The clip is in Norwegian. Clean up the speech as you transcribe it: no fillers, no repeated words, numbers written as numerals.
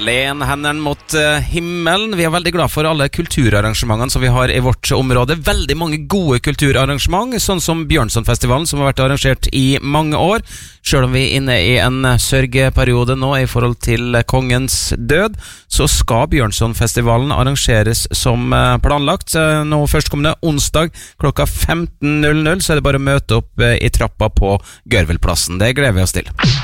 Len hendene mot himmelen. Vi veldig glad for alle kulturarrangementene som vi har i vårt område. Veldig mange gode kulturarrangement, sånn som Bjørnsonfestivalen, som har vært arrangert i mange år. Selv om vi er inne i en sørgeperiode nå i forhold til kongens død, så skal Bjørnsonfestivalen arrangeres som planlagt. Nå førstkommende onsdag klokka 15.00, så er det bare å møte opp i trappa på Gørvelplassen. Det gleder vi oss til.